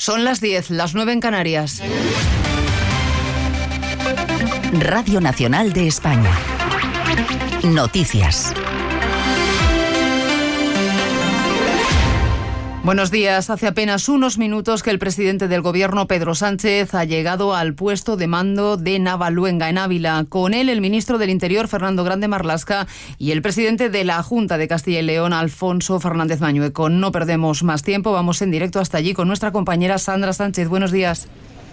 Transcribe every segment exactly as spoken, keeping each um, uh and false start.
Son las diez, las nueve en Canarias. Radio Nacional de España. Noticias. Buenos días. Hace apenas unos minutos que el presidente del Gobierno, Pedro Sánchez, ha llegado al puesto de mando de Navaluenga, en Ávila. Con él, el ministro del Interior, Fernando Grande Marlaska, y el presidente de la Junta de Castilla y León, Alfonso Fernández Mañueco. No perdemos más tiempo, vamos en directo hasta allí con nuestra compañera Sandra Sánchez. Buenos días.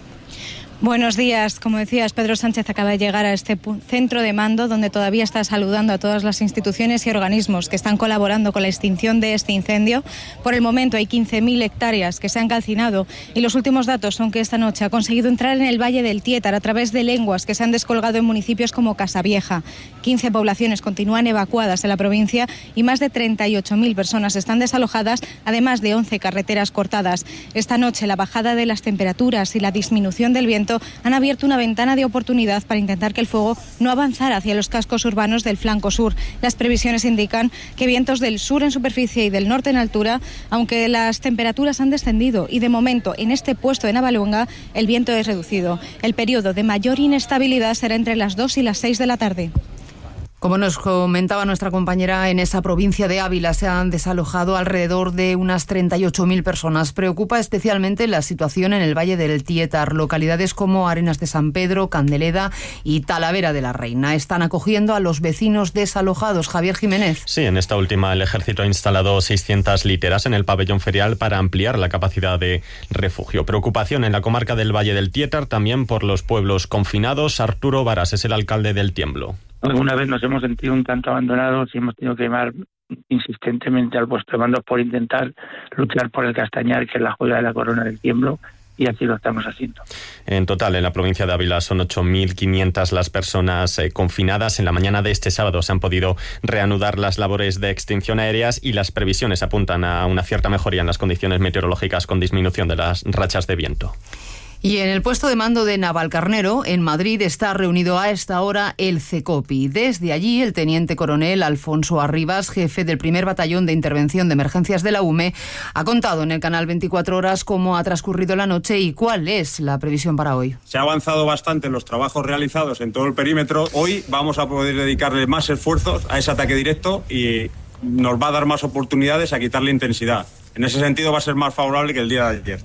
Buenos días. Como decías, Pedro Sánchez acaba de llegar a este centro de mando donde todavía está saludando a todas las instituciones y organismos que están colaborando con la extinción de este incendio. Por el momento hay quince mil hectáreas que se han calcinado y los últimos datos son que esta noche ha conseguido entrar en el Valle del Tietar a través de lenguas que se han descolgado en municipios como Casavieja. quince poblaciones continúan evacuadas en la provincia y más de treinta y ocho mil personas están desalojadas, además de once carreteras cortadas. Esta noche la bajada de las temperaturas y la disminución del viento han abierto una ventana de oportunidad para intentar que el fuego no avanzara hacia los cascos urbanos del flanco sur. Las previsiones indican que vientos del sur en superficie y del norte en altura, aunque las temperaturas han descendido y de momento en este puesto de Navaluenga el viento es reducido. El periodo de mayor inestabilidad será entre las dos y las seis de la tarde. Como nos comentaba nuestra compañera, en esa provincia de Ávila se han desalojado alrededor de unas treinta y ocho mil personas. Preocupa especialmente la situación en el Valle del Tietar. Localidades como Arenas de San Pedro, Candeleda y Talavera de la Reina están acogiendo a los vecinos desalojados. Javier Jiménez. Sí, en esta última el Ejército ha instalado seiscientas literas en el pabellón ferial para ampliar la capacidad de refugio. Preocupación en la comarca del Valle del Tietar también por los pueblos confinados. Arturo Varas es el alcalde del Tiemblo. Alguna vez nos hemos sentido un tanto abandonados y hemos tenido que llamar insistentemente al puesto de mando por intentar luchar por el Castañar, que es la joya de la corona del Tiemblo, y así lo estamos haciendo. En total, en la provincia de Ávila son ocho mil quinientas las personas eh, confinadas. En la mañana de este sábado se han podido reanudar las labores de extinción aéreas y las previsiones apuntan a una cierta mejoría en las condiciones meteorológicas con disminución de las rachas de viento. Y en el puesto de mando de Navalcarnero, en Madrid, está reunido a esta hora el CECOPI. Desde allí, el teniente coronel Alfonso Arribas, jefe del primer batallón de intervención de emergencias de la U M E, ha contado en el canal veinticuatro horas cómo ha transcurrido la noche y cuál es la previsión para hoy. Se ha avanzado bastante en los trabajos realizados en todo el perímetro. Hoy vamos a poder dedicarle más esfuerzos a ese ataque directo y nos va a dar más oportunidades a quitarle intensidad. En ese sentido va a ser más favorable que el día de ayer.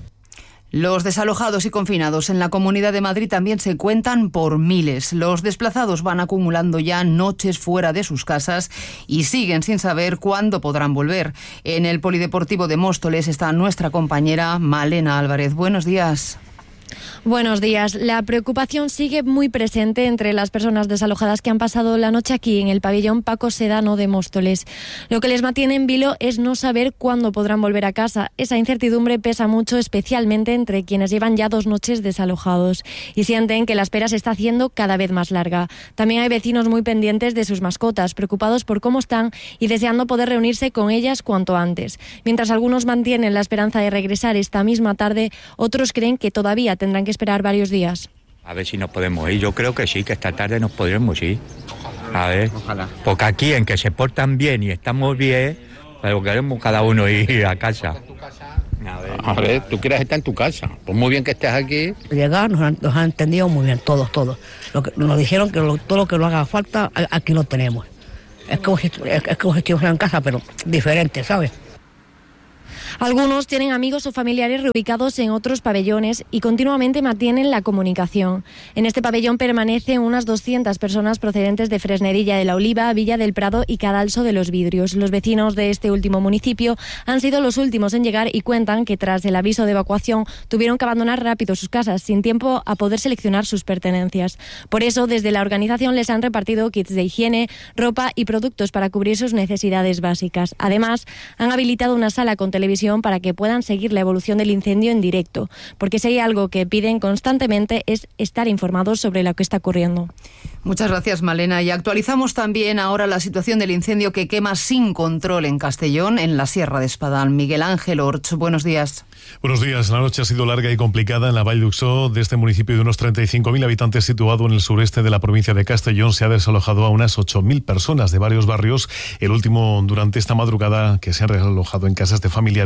Los desalojados y confinados en la Comunidad de Madrid también se cuentan por miles. Los desplazados van acumulando ya noches fuera de sus casas y siguen sin saber cuándo podrán volver. En el Polideportivo de Móstoles está nuestra compañera Malena Álvarez. Buenos días. Buenos días. La preocupación sigue muy presente entre las personas desalojadas que han pasado la noche aquí en el pabellón Paco Sedano de Móstoles. Lo que les mantiene en vilo es no saber cuándo podrán volver a casa. Esa incertidumbre pesa mucho, especialmente entre quienes llevan ya dos noches desalojados y sienten que la espera se está haciendo cada vez más larga. También hay vecinos muy pendientes de sus mascotas, preocupados por cómo están y deseando poder reunirse con ellas cuanto antes. Mientras algunos mantienen la esperanza de regresar esta misma tarde, otros creen que todavía tendrán que esperar varios días. A ver si nos podemos ir. Yo creo que sí, que esta tarde nos podremos ir. A ver, ojalá. Porque aquí en que se portan bien y estamos bien, pero queremos cada uno ir a casa. A ver, a ver, tú quieres estar en tu casa. Pues muy bien que estés aquí. Llegar, nos han, nos han entendido muy bien, todos, todos. Lo que, nos dijeron que lo, todo lo que nos haga falta, aquí lo tenemos. Es como si, es, es como si estuviéramos en casa, pero diferente, ¿sabes? Algunos tienen amigos o familiares reubicados en otros pabellones y continuamente mantienen la comunicación. En este pabellón permanecen unas doscientas personas procedentes de Fresnedilla de la Oliva, Villa del Prado y Cadalso de los Vidrios. Los vecinos de este último municipio han sido los últimos en llegar y cuentan que tras el aviso de evacuación tuvieron que abandonar rápido sus casas sin tiempo a poder seleccionar sus pertenencias. Por eso, desde la organización les han repartido kits de higiene, ropa y productos para cubrir sus necesidades básicas. Además, han habilitado una sala con televisión para que puedan seguir la evolución del incendio en directo, porque si hay algo que piden constantemente es estar informados sobre lo que está ocurriendo. Muchas gracias, Malena. Y actualizamos también ahora la situación del incendio que quema sin control en Castellón, en la Sierra de Espadán. Miguel Ángel Orch, buenos días. Buenos días. La noche ha sido larga y complicada en la Vall d'Uixó. De este municipio de unos treinta y cinco mil habitantes situado en el sureste de la provincia de Castellón se ha desalojado a unas ocho mil personas de varios barrios. El último durante esta madrugada, que se han realojado en casas de familiares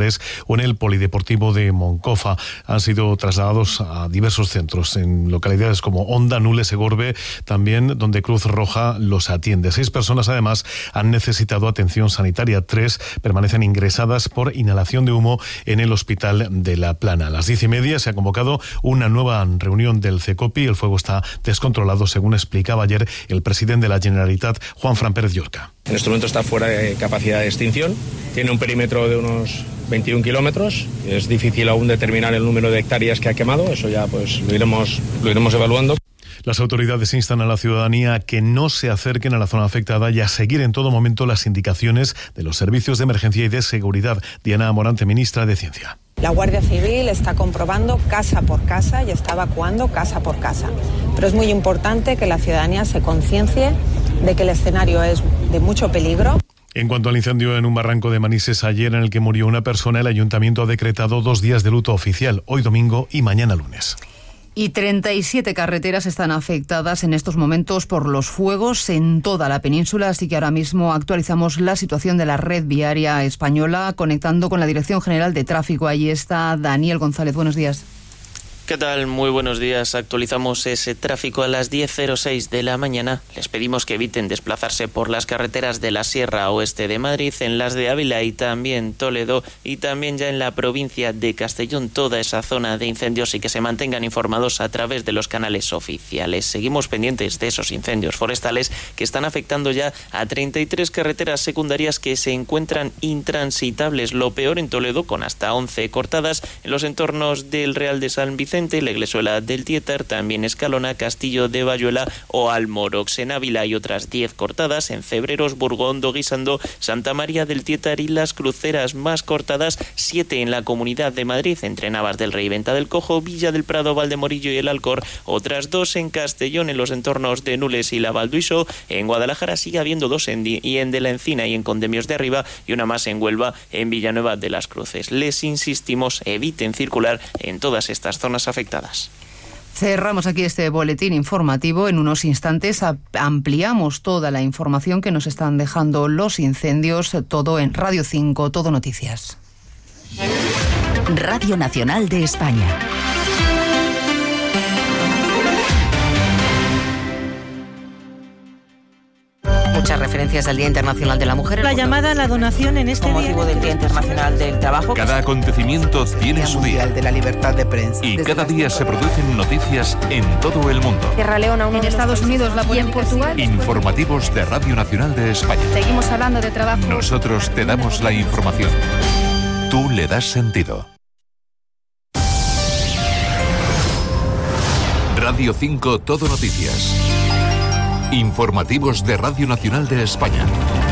Navarrés o en el Polideportivo de Moncofa. Han sido trasladados a diversos centros en localidades como Onda, Nules, Segorbe, también donde Cruz Roja los atiende. Seis personas además han necesitado atención sanitaria. Tres permanecen ingresadas por inhalación de humo en el hospital de La Plana. A las diez y media se ha convocado una nueva reunión del CECOPI. El fuego está descontrolado, según explicaba ayer el presidente de la Generalitat, Juanfran Pérez Llorca. En este momento está fuera de capacidad de extinción. Tiene un perímetro de unos veintiún kilómetros. Es difícil aún determinar el número de hectáreas que ha quemado. Eso ya pues lo iremos, lo iremos evaluando. Las autoridades instan a la ciudadanía a que no se acerquen a la zona afectada y a seguir en todo momento las indicaciones de los servicios de emergencia y de seguridad. Diana Morante, ministra de Ciencia. La Guardia Civil está comprobando casa por casa y está evacuando casa por casa. Pero es muy importante que la ciudadanía se conciencie de que el escenario es de mucho peligro. En cuanto al incendio en un barranco de Manises ayer en el que murió una persona, el ayuntamiento ha decretado dos días de luto oficial, hoy domingo y mañana lunes. Y treinta y siete carreteras están afectadas en estos momentos por los fuegos en toda la península, así que ahora mismo actualizamos la situación de la red viaria española, conectando con la Dirección General de Tráfico. Allí está Daniel González. Buenos días. ¿Qué tal? Muy buenos días. Actualizamos ese tráfico a las diez cero seis de la mañana. Les pedimos que eviten desplazarse por las carreteras de la Sierra Oeste de Madrid, en las de Ávila y también Toledo, y también ya en la provincia de Castellón, toda esa zona de incendios, y que se mantengan informados a través de los canales oficiales. Seguimos pendientes de esos incendios forestales que están afectando ya a treinta y tres carreteras secundarias que se encuentran intransitables. Lo peor en Toledo, con hasta once cortadas en los entornos del Real de San Vicente, la Iglesuela del Tietar, también Escalona, Castillo de Bayuela o Almorox. En Ávila hay otras diez cortadas, en Febreros, Burgondo, Guisando, Santa María del Tietar y Las Cruceras. Más cortadas, siete en la Comunidad de Madrid, entre Navas del Rey, Venta del Cojo, Villa del Prado, Valdemorillo y el Alcor. Otras dos en Castellón, en los entornos de Nules y la Valduiso. En Guadalajara sigue habiendo dos en Di y en De la Encina y en Condemios de Arriba, y una más en Huelva, en Villanueva de las Cruces. Les insistimos, eviten circular en todas estas zonas afectadas. Cerramos aquí este boletín informativo. En unos instantes ampliamos toda la información que nos están dejando los incendios, todo en Radio cinco, Todo Noticias. Radio Nacional de España. Muchas referencias al Día Internacional de la Mujer. La llamada a la donación en este con motivo del Día Internacional del Trabajo. Cada acontecimiento tiene su día. de la libertad de prensa. Y cada día se producen noticias en todo el mundo. Sierra Leona, uno en Estados Unidos, la y en Portugal. Informativos de Radio Nacional de España. Seguimos hablando de trabajo. Nosotros te damos la información. Tú le das sentido. Radio cinco, Todo Noticias. Informativos de Radio Nacional de España.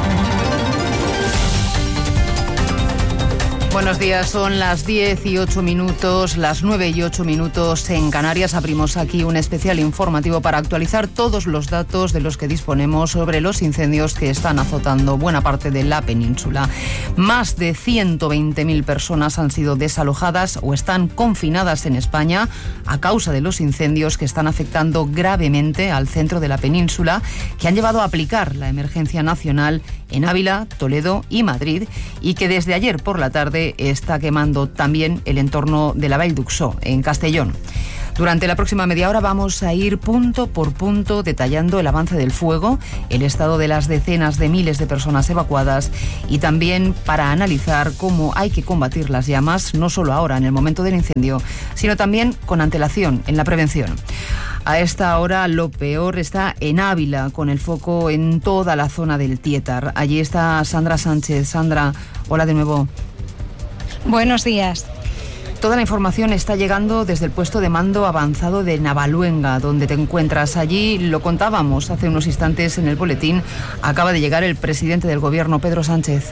Buenos días, son las diez y ocho minutos, las nueve y ocho minutos en Canarias. Abrimos aquí un especial informativo para actualizar todos los datos de los que disponemos sobre los incendios que están azotando buena parte de la península. Más de ciento veinte mil personas han sido desalojadas o están confinadas en España a causa de los incendios que están afectando gravemente al centro de la península, que han llevado a aplicar la emergencia nacional en Ávila, Toledo y Madrid, y que desde ayer por la tarde está quemando también el entorno de la Vall d'Uixó, en Castellón. Durante la próxima media hora vamos a ir punto por punto detallando el avance del fuego, el estado de las decenas de miles de personas evacuadas, y también para analizar cómo hay que combatir las llamas, no solo ahora en el momento del incendio, sino también con antelación en la prevención. A esta hora lo peor está en Ávila, con el foco en toda la zona del Tietar. Allí está Sandra Sánchez. Sandra, hola de nuevo. Buenos días. Toda la información está llegando desde el puesto de mando avanzado de Navaluenga, donde te encuentras. Allí, lo contábamos hace unos instantes en el boletín, acaba de llegar el presidente del Gobierno, Pedro Sánchez.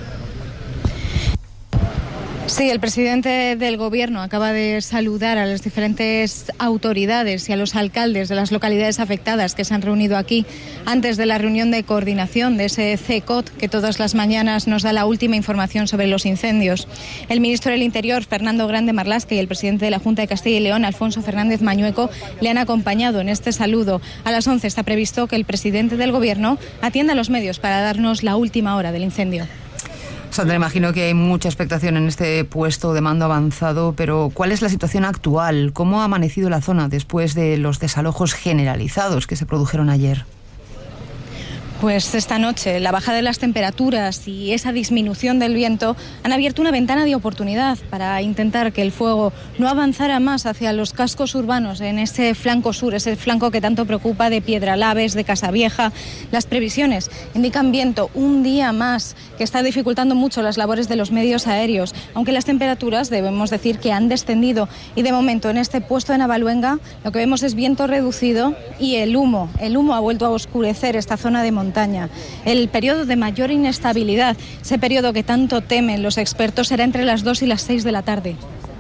Sí, el presidente del Gobierno acaba de saludar a las diferentes autoridades y a los alcaldes de las localidades afectadas que se han reunido aquí antes de la reunión de coordinación de ese C E C O T que todas las mañanas nos da la última información sobre los incendios. El ministro del Interior, Fernando Grande Marlaska, y el presidente de la Junta de Castilla y León, Alfonso Fernández Mañueco, le han acompañado en este saludo. A las once está previsto que el presidente del Gobierno atienda a los medios para darnos la última hora del incendio. Sandra, imagino que hay mucha expectación en este puesto de mando avanzado, pero ¿cuál es la situación actual? ¿Cómo ha amanecido la zona después de los desalojos generalizados que se produjeron ayer? Pues esta noche la bajada de las temperaturas y esa disminución del viento han abierto una ventana de oportunidad para intentar que el fuego no avanzara más hacia los cascos urbanos en ese flanco sur, ese flanco que tanto preocupa de Piedralaves, de Casavieja. Las previsiones indican viento un día más que está dificultando mucho las labores de los medios aéreos, aunque las temperaturas debemos decir que han descendido y de momento en este puesto de Navaluenga lo que vemos es viento reducido y el humo. El humo ha vuelto a oscurecer esta zona de montaña. El periodo de mayor inestabilidad, ese periodo que tanto temen los expertos, será entre las dos y las seis de la tarde.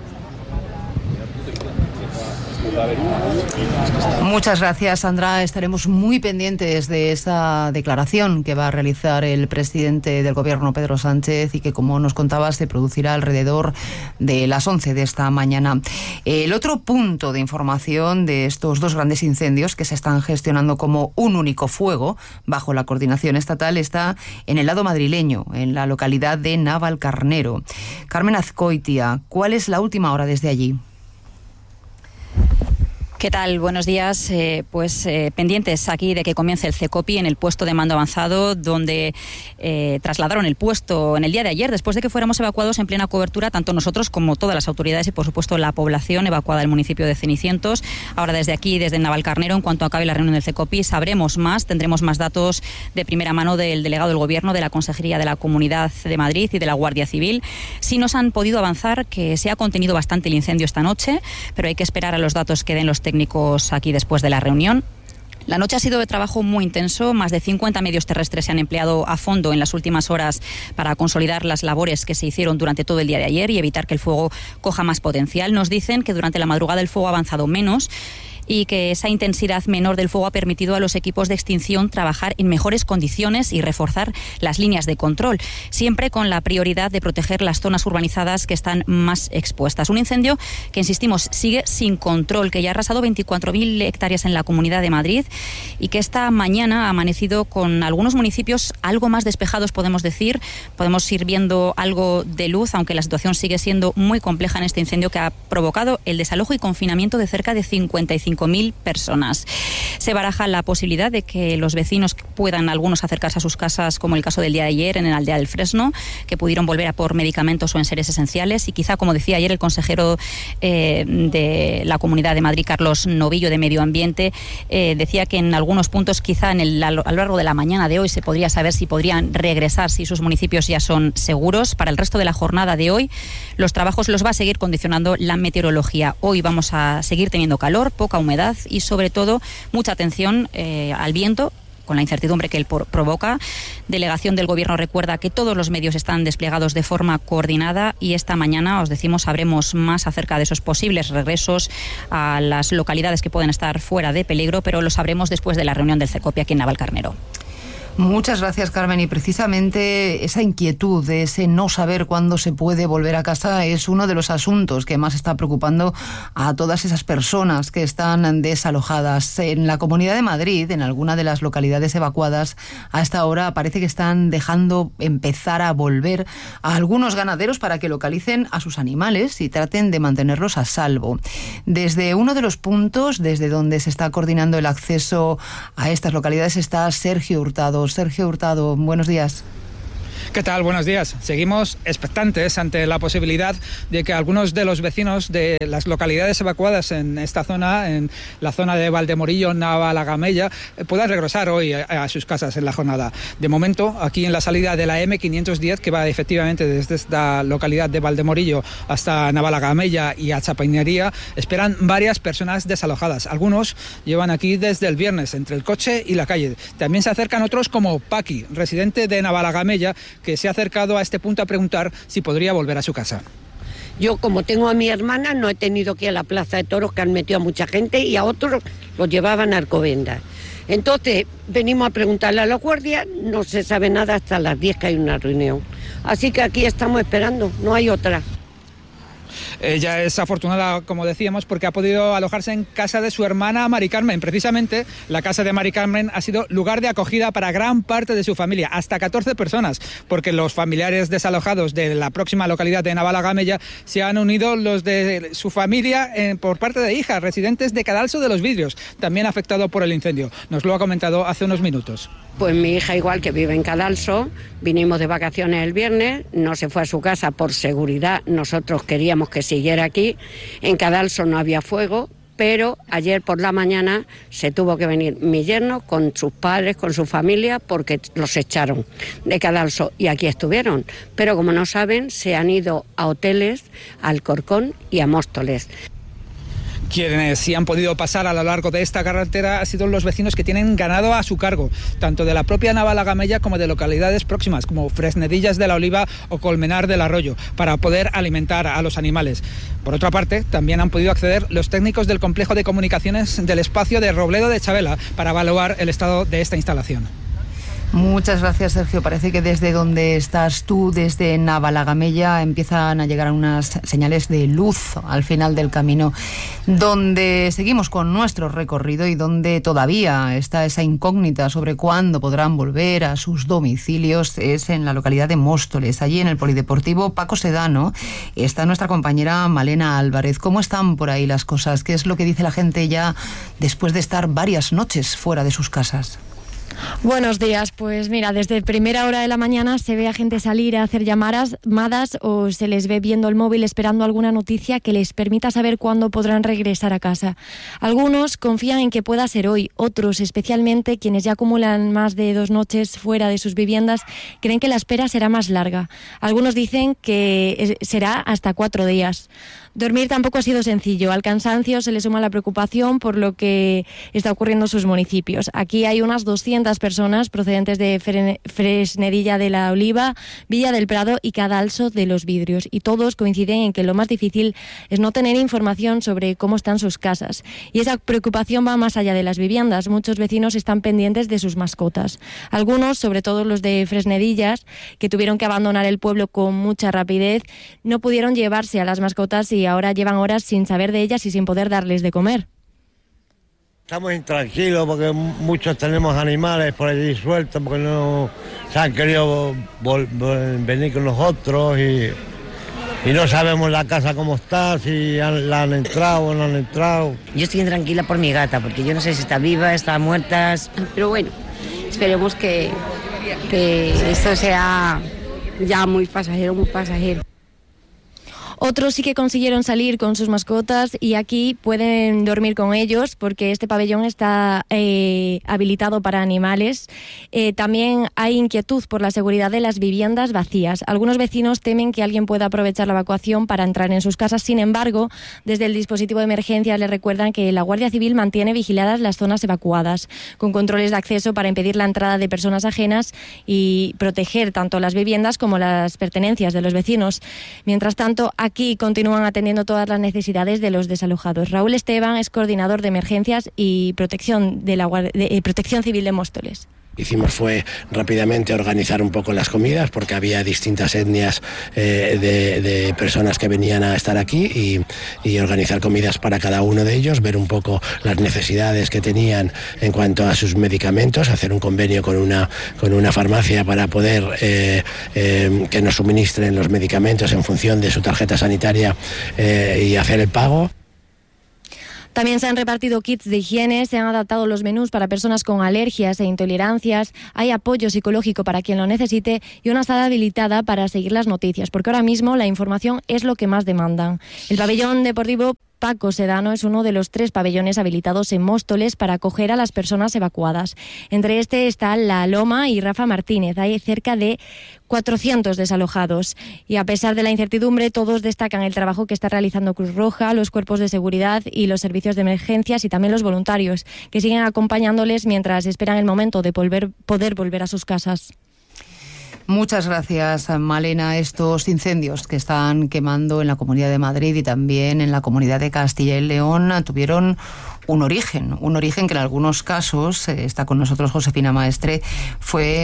Muchas gracias, Sandra. Estaremos muy pendientes de esa declaración que va a realizar el presidente del Gobierno, Pedro Sánchez, y que, como nos contabas, se producirá alrededor de las once de esta mañana. El otro punto de información de estos dos grandes incendios que se están gestionando como un único fuego bajo la coordinación estatal está en el lado madrileño, en la localidad de Navalcarnero. Carmen Azcoitia, ¿cuál es la última hora desde allí? ¿Qué tal? Buenos días. Eh, pues eh, pendientes aquí de que comience el CECOPI en el puesto de mando avanzado, donde eh, trasladaron el puesto en el día de ayer, después de que fuéramos evacuados en plena cobertura, tanto nosotros como todas las autoridades y, por supuesto, la población evacuada del municipio de Cenicientos. Ahora, desde aquí, desde Navalcarnero, en cuanto acabe la reunión del CECOPI, sabremos más, tendremos más datos de primera mano del delegado del Gobierno, de la Consejería de la Comunidad de Madrid y de la Guardia Civil. Sí nos han podido avanzar que se ha contenido bastante el incendio esta noche, pero hay que esperar a los datos que den los técnicos aquí después de la reunión. La noche ha sido de trabajo muy intenso. Más de cincuenta medios terrestres se han empleado a fondo en las últimas horas para consolidar las labores que se hicieron durante todo el día de ayer y evitar que el fuego coja más potencial. Nos dicen que durante la madrugada el fuego ha avanzado menos y que esa intensidad menor del fuego ha permitido a los equipos de extinción trabajar en mejores condiciones y reforzar las líneas de control, siempre con la prioridad de proteger las zonas urbanizadas que están más expuestas. Un incendio que, insistimos, sigue sin control, que ya ha arrasado veinticuatro mil hectáreas en la Comunidad de Madrid y que esta mañana ha amanecido con algunos municipios algo más despejados, podemos decir. Podemos ir viendo algo de luz, aunque la situación sigue siendo muy compleja en este incendio que ha provocado el desalojo y confinamiento de cerca de cincuenta y cinco mil personas. Se baraja la posibilidad de que los vecinos puedan algunos acercarse a sus casas, como el caso del día de ayer en la aldea del Fresno, que pudieron volver a por medicamentos o enseres esenciales, y quizá, como decía ayer el consejero eh, de la Comunidad de Madrid, Carlos Novillo, de Medio Ambiente, eh, decía que en algunos puntos quizá en el, a lo largo de la mañana de hoy se podría saber si podrían regresar, si sus municipios ya son seguros. Para el resto de la jornada de hoy, los trabajos los va a seguir condicionando la meteorología. Hoy vamos a seguir teniendo calor, poca humedad y, sobre todo, mucha atención eh, al viento, con la incertidumbre que él por, provoca. Delegación del Gobierno recuerda que todos los medios están desplegados de forma coordinada y esta mañana, os decimos, sabremos más acerca de esos posibles regresos a las localidades que pueden estar fuera de peligro, pero lo sabremos después de la reunión del CECOPI aquí en Navalcarnero. Muchas gracias, Carmen. Y precisamente esa inquietud de ese no saber cuándo se puede volver a casa es uno de los asuntos que más está preocupando a todas esas personas que están desalojadas. En la Comunidad de Madrid, en alguna de las localidades evacuadas, a esta hora parece que están dejando empezar a volver a algunos ganaderos para que localicen a sus animales y traten de mantenerlos a salvo. Desde uno de los puntos desde donde se está coordinando el acceso a estas localidades está Sergio Hurtado. Sergio Hurtado, buenos días. ¿Qué tal? Buenos días. Seguimos expectantes ante la posibilidad de que algunos de los vecinos de las localidades evacuadas en esta zona, en la zona de Valdemorillo, Navalagamella, puedan regresar hoy a, a sus casas en la jornada. De momento, aquí en la salida de la eme quinientos diez, que va efectivamente desde esta localidad de Valdemorillo hasta Navalagamella y a Chapainería, esperan varias personas desalojadas. Algunos llevan aquí desde el viernes, entre el coche y la calle. También se acercan otros como Paqui, residente de Navalagamella, que se ha acercado a este punto a preguntar si podría volver a su casa. Yo, como tengo a mi hermana, no he tenido que ir a la Plaza de Toros, que han metido a mucha gente, y a otros los llevaban a Alcobendas. Entonces, venimos a preguntarle a los guardias, no se sabe nada hasta las diez, que hay una reunión. Así que aquí estamos esperando, no hay otra. Ella es afortunada, como decíamos, porque ha podido alojarse en casa de su hermana Mari Carmen. Precisamente, la casa de Mari Carmen ha sido lugar de acogida para gran parte de su familia, hasta catorce personas, porque los familiares desalojados de la próxima localidad de Navalagamella se han unido los de su familia eh, por parte de hijas, residentes de Cadalso de los Vidrios, también afectado por el incendio. Nos lo ha comentado hace unos minutos. Pues mi hija, igual, que vive en Cadalso, vinimos de vacaciones el viernes, no se fue a su casa por seguridad, nosotros queríamos que siguiera aquí. En Cadalso no había fuego, pero ayer por la mañana se tuvo que venir mi yerno con sus padres, con su familia, porque los echaron de Cadalso y aquí estuvieron. Pero como no saben, se han ido a hoteles, a Alcorcón y a Móstoles. Quienes sí han podido pasar a lo largo de esta carretera han sido los vecinos que tienen ganado a su cargo, tanto de la propia Navalagamella como de localidades próximas, como Fresnedillas de la Oliva o Colmenar del Arroyo, para poder alimentar a los animales. Por otra parte, también han podido acceder los técnicos del complejo de comunicaciones del espacio de Robledo de Chavela para evaluar el estado de esta instalación. Muchas gracias, Sergio. Parece que desde donde estás tú, desde Navalagamella, empiezan a llegar unas señales de luz al final del camino, donde seguimos con nuestro recorrido y donde todavía está esa incógnita sobre cuándo podrán volver a sus domicilios. Es en la localidad de Móstoles, allí en el Polideportivo Paco Sedano. Está nuestra compañera Malena Álvarez. ¿Cómo están por ahí las cosas? ¿Qué es lo que dice la gente ya después de estar varias noches fuera de sus casas? Buenos días, pues mira, desde primera hora de la mañana se ve a gente salir a hacer llamadas o se les ve viendo el móvil esperando alguna noticia que les permita saber cuándo podrán regresar a casa. Algunos confían en que pueda ser hoy, otros, especialmente quienes ya acumulan más de dos noches fuera de sus viviendas, creen que la espera será más larga. Algunos dicen que será hasta cuatro días. Dormir tampoco ha sido sencillo. Al cansancio se le suma la preocupación por lo que está ocurriendo en sus municipios. Aquí hay unas doscientas personas procedentes de Fresnedilla de la Oliva, Villa del Prado y Cadalso de los Vidrios. Y todos coinciden en que lo más difícil es no tener información sobre cómo están sus casas. Y esa preocupación va más allá de las viviendas. Muchos vecinos están pendientes de sus mascotas. Algunos, sobre todo los de Fresnedillas, que tuvieron que abandonar el pueblo con mucha rapidez, no pudieron llevarse a las mascotas y ahora llevan horas sin saber de ellas y sin poder darles de comer. Estamos intranquilos porque muchos tenemos animales por allí sueltos porque no se han querido vol- vol- venir con nosotros y, y no sabemos la casa cómo está, si han, la han entrado o no han entrado. Yo estoy intranquila por mi gata porque yo no sé si está viva, está muerta, pero bueno, esperemos que, que esto sea ya muy pasajero, muy pasajero. Otros sí que consiguieron salir con sus mascotas y aquí pueden dormir con ellos porque este pabellón está eh, habilitado para animales. Eh, también hay inquietud por la seguridad de las viviendas vacías. Algunos vecinos temen que alguien pueda aprovechar la evacuación para entrar en sus casas. Sin embargo, desde el dispositivo de emergencias les recuerdan que la Guardia Civil mantiene vigiladas las zonas evacuadas, con controles de acceso para impedir la entrada de personas ajenas y proteger tanto las viviendas como las pertenencias de los vecinos. Mientras tanto, aquí continúan atendiendo todas las necesidades de los desalojados. Raúl Esteban es coordinador de emergencias y protección, de la, de, de protección civil de Móstoles. Hicimos fue rápidamente organizar un poco las comidas porque había distintas etnias eh, de, de personas que venían a estar aquí y, y organizar comidas para cada uno de ellos, ver un poco las necesidades que tenían en cuanto a sus medicamentos, hacer un convenio con una, con una farmacia para poder eh, eh, que nos suministren los medicamentos en función de su tarjeta sanitaria eh, y hacer el pago. También se han repartido kits de higiene, se han adaptado los menús para personas con alergias e intolerancias, hay apoyo psicológico para quien lo necesite y una sala habilitada para seguir las noticias, porque ahora mismo la información es lo que más demandan. El pabellón deportivo Paco Sedano es uno de los tres pabellones habilitados en Móstoles para acoger a las personas evacuadas. Entre este está La Loma y Rafa Martínez. Hay cerca de cuatrocientos desalojados. Y a pesar de la incertidumbre, todos destacan el trabajo que está realizando Cruz Roja, los cuerpos de seguridad y los servicios de emergencias y también los voluntarios, que siguen acompañándoles mientras esperan el momento de volver, poder volver a sus casas. Muchas gracias, Malena. Estos incendios que están quemando en la Comunidad de Madrid y también en la Comunidad de Castilla y León tuvieron un origen, un origen que en algunos casos, eh, está con nosotros Josefina Maestre, fue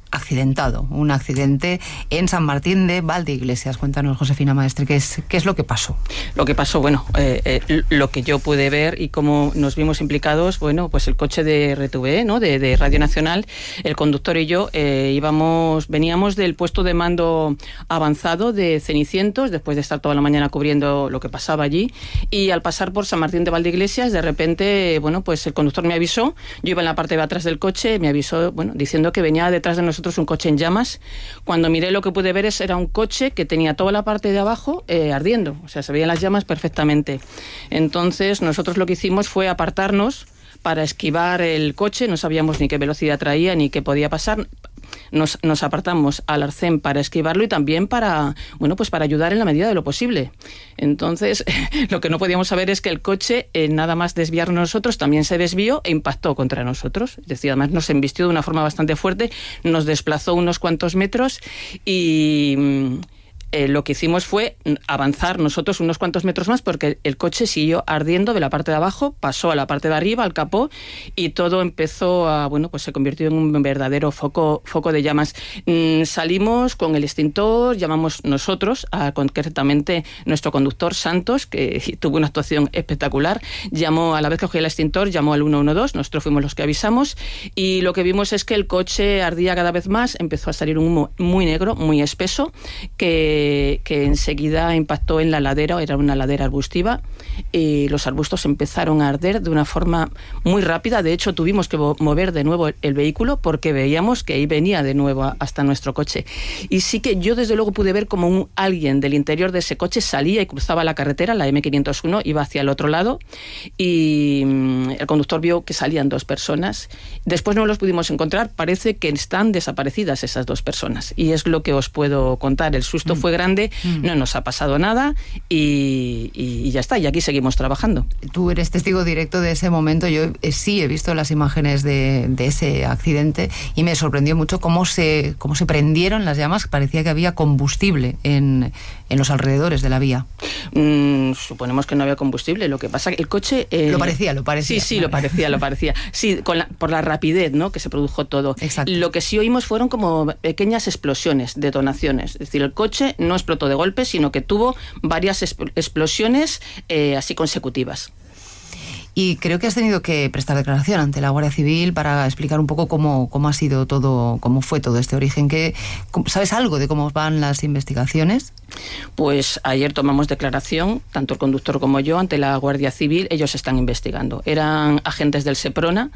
accidentado, un accidente en San Martín de Valdeiglesias. Cuéntanos, Josefina Maestre, ¿qué es, qué es lo que pasó? Lo que pasó, bueno, eh, eh, lo que yo pude ver y cómo nos vimos implicados, bueno, pues el coche de R T V E, ¿no? de, de Radio Nacional, el conductor y yo eh, íbamos, veníamos del puesto de mando avanzado de Cenicientos, después de estar toda la mañana cubriendo lo que pasaba allí, y al pasar por San Martín de Valdeiglesias, de repente, bueno, pues el conductor me avisó, yo iba en la parte de atrás del coche, me avisó, bueno, diciendo que venía detrás de nosotros un coche en llamas. Cuando miré, lo que pude ver es, era un coche que tenía toda la parte de abajo eh, ardiendo, o sea, se veían las llamas perfectamente. Entonces nosotros lo que hicimos fue apartarnos para esquivar el coche, no sabíamos ni qué velocidad traía ni qué podía pasar. Nos, nos apartamos al arcén para esquivarlo y también para, bueno, pues para ayudar en la medida de lo posible. Entonces, lo que no podíamos saber es que el coche, eh, nada más desviarnos nosotros, también se desvió e impactó contra nosotros. Es decir, además nos embistió de una forma bastante fuerte, nos desplazó unos cuantos metros y... Eh, lo que hicimos fue avanzar nosotros unos cuantos metros más porque el coche siguió ardiendo de la parte de abajo, pasó a la parte de arriba, al capó, y todo empezó a, bueno, pues se convirtió en un verdadero foco, foco de llamas. Mm, salimos con el extintor, llamamos nosotros, a, concretamente nuestro conductor Santos, que tuvo una actuación espectacular, llamó, a la vez que cogía el extintor, llamó al uno uno dos, nosotros fuimos los que avisamos, y lo que vimos es que el coche ardía cada vez más, empezó a salir un humo muy negro, muy espeso, que que enseguida impactó en la ladera, era una ladera arbustiva, y los arbustos empezaron a arder de una forma muy rápida. De hecho, tuvimos que mover de nuevo el vehículo porque veíamos que ahí venía de nuevo hasta nuestro coche. Y sí que yo desde luego pude ver como un, alguien del interior de ese coche salía y cruzaba la carretera, la eme quinientos uno, iba hacia el otro lado, y el conductor vio que salían dos personas. Después no los pudimos encontrar, parece que están desaparecidas esas dos personas, y es lo que os puedo contar. El susto fue grande, mm. no nos ha pasado nada y, y, y ya está, y aquí seguimos trabajando. Tú eres testigo directo de ese momento. Yo eh, sí he visto las imágenes de, de ese accidente y me sorprendió mucho cómo se, cómo se prendieron las llamas. Parecía que había combustible en, en los alrededores de la vía. Mm, suponemos que no había combustible, lo que pasa que el coche... Eh, lo parecía, lo parecía. Sí, sí, lo parecía, lo parecía. Sí, con la, por la rapidez, ¿no?, que se produjo todo. Exacto. Lo que sí oímos fueron como pequeñas explosiones, detonaciones. Es decir, el coche no explotó de golpe, sino que tuvo varias explosiones eh, así consecutivas. Y creo que has tenido que prestar declaración ante la Guardia Civil para explicar un poco cómo, cómo ha sido todo, cómo fue todo este origen. ¿Qué, ¿Sabes algo de cómo van las investigaciones? Pues ayer tomamos declaración, tanto el conductor como yo, ante la Guardia Civil. Ellos están investigando. Eran agentes del Seprona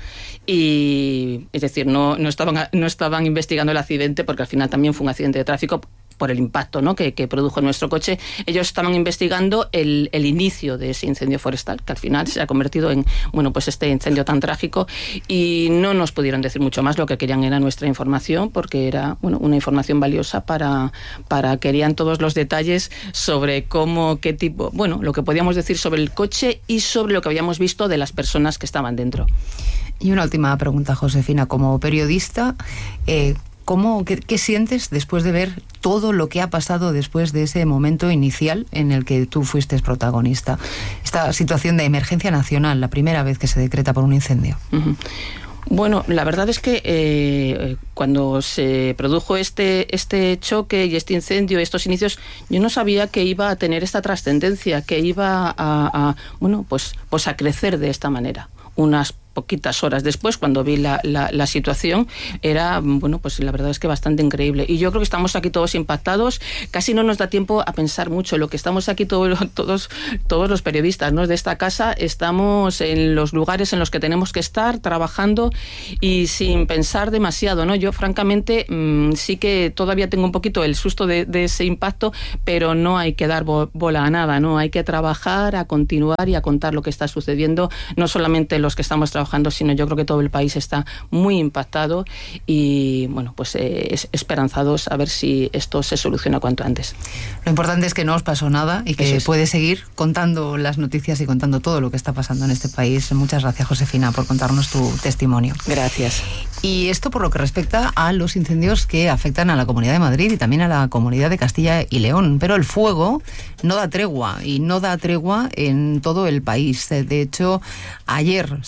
y, es decir, no, no, estaban, no estaban investigando el accidente, porque al final también fue un accidente de tráfico por el impacto, ¿no?, que, que produjo nuestro coche. Ellos estaban investigando el, el inicio de ese incendio forestal, que al final se ha convertido en, bueno, pues este incendio tan trágico, y no nos pudieron decir mucho más. Lo que querían era nuestra información, porque era, bueno, una información valiosa para, para querían todos los detalles sobre cómo, qué tipo, bueno, lo que podíamos decir sobre el coche y sobre lo que habíamos visto de las personas que estaban dentro. Y una última pregunta, Josefina, como periodista, eh, ¿Cómo, qué, ¿Qué sientes después de ver todo lo que ha pasado después de ese momento inicial en el que tú fuiste protagonista? Esta situación de emergencia nacional, la primera vez que se decreta por un incendio. Uh-huh. Bueno, la verdad es que eh, cuando se produjo este, este choque y este incendio, estos inicios, yo no sabía que iba a tener esta trascendencia, que iba a, a, bueno, pues, pues a crecer de esta manera. Unas poquitas horas después, cuando vi la, la, la situación, era, bueno, pues la verdad es que bastante increíble. Y yo creo que estamos aquí todos impactados, casi no nos da tiempo a pensar mucho. Lo que estamos aquí todos, todos, todos los periodistas, ¿no?, de esta casa, estamos en los lugares en los que tenemos que estar, trabajando y sin pensar demasiado, ¿no? Yo, francamente, mmm, sí que todavía tengo un poquito el susto de, de ese impacto, pero no hay que dar bo- bola a nada, ¿no? Hay que trabajar, a continuar y a contar lo que está sucediendo, no solamente los que estamos trabajando, sino yo creo que todo el país está muy impactado y, bueno, pues eh, es esperanzados a ver si esto se soluciona cuanto antes. Lo importante es que no os pasó nada y que es. puedes seguir contando las noticias y contando todo lo que está pasando en este país. Muchas gracias, Josefina, por contarnos tu testimonio. Gracias. Y esto por lo que respecta a los incendios que afectan a la Comunidad de Madrid y también a la Comunidad de Castilla y León. Pero el fuego no da tregua y no da tregua en todo el país. De hecho, ayer se declaró